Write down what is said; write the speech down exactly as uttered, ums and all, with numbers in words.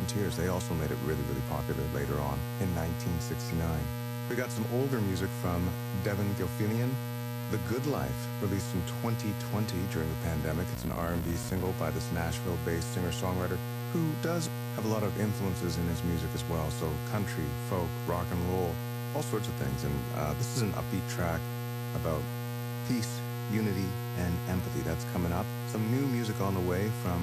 Volunteers. They also made it really, really popular later on in nineteen sixty-nine. We got some older music from Devin Gilfillian. The Good Life, released in twenty twenty during the pandemic. It's an R and B single by this Nashville-based singer-songwriter who does have a lot of influences in his music as well. So country, folk, rock and roll, all sorts of things. And uh, this is an upbeat track about peace, unity, and empathy. That's coming up. Some new music on the way from